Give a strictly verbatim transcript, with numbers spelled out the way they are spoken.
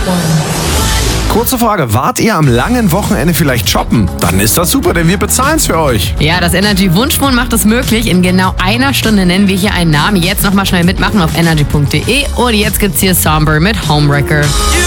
Kurze Frage, wart ihr am langen Wochenende vielleicht shoppen? Dann ist das super, denn wir bezahlen es für euch. Ja, das Energy Wunschphone macht es möglich. In genau einer Stunde nennen wir hier einen Namen. Jetzt nochmal schnell mitmachen auf energy punkt de und jetzt gibt's hier Somber mit Homewrecker.